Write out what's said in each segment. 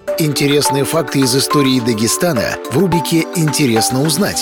Интересные факты из истории Дагестана в рубрике «Интересно узнать».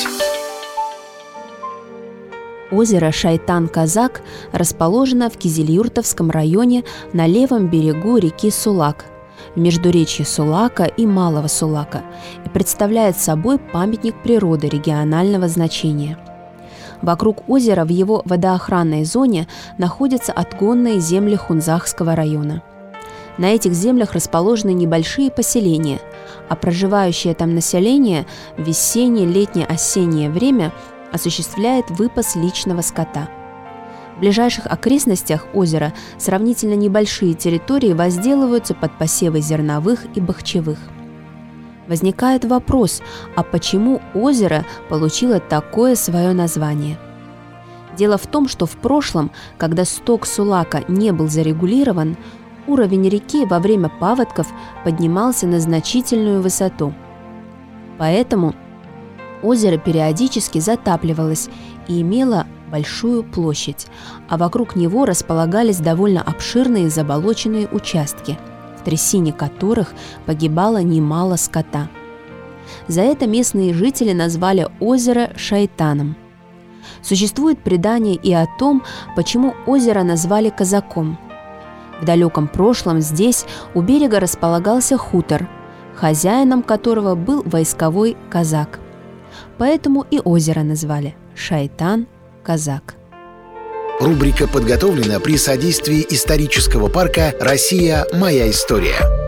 Озеро Шайтан-Казак расположено в Кизилюртовском районе на левом берегу реки Сулак, в междуречье Сулака и Малого Сулака, и представляет собой памятник природы регионального значения. Вокруг озера в его водоохранной зоне находятся отгонные земли Хунзахского района. На этих землях расположены небольшие поселения, а проживающее там население в весеннее, летнее, осеннее время осуществляет выпас личного скота. В ближайших окрестностях озера сравнительно небольшие территории возделываются под посевы зерновых и бахчевых. Возникает вопрос, а почему озеро получило такое свое название? Дело в том, что в прошлом, когда сток Сулака не был зарегулирован, уровень реки во время паводков поднимался на значительную высоту. Поэтому озеро периодически затапливалось и имело большую площадь, а вокруг него располагались довольно обширные заболоченные участки, в трясине которых погибало немало скота. За это местные жители назвали озеро Шайтаном. Существует предание и о том, почему озеро назвали Казаком. В далеком прошлом здесь у берега располагался хутор, хозяином которого был войсковой казак. Поэтому и озеро назвали Шайтан-Казак. Рубрика подготовлена при содействии исторического парка «Россия. Моя история».